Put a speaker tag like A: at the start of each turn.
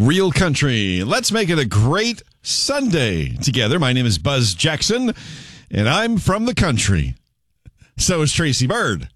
A: Real country. Let's make it a great Sunday together. My name is Buzz Jackson, and I'm from the country. So is Tracy Bird.